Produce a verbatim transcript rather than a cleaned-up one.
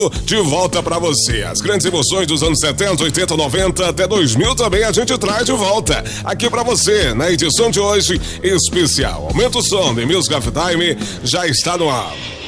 De volta pra você. As grandes emoções dos anos setenta, oitenta, noventa até dois mil também a gente traz de volta. Aqui pra você, na edição de hoje, especial. Aumenta o som, The Music of Time já está no ar.